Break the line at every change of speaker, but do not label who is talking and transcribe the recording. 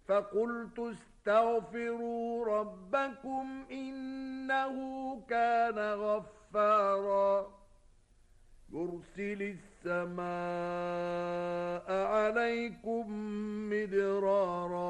فقلت استغفروا ربكم إنه كان غفارا يرسل السماء عليكم مدرارا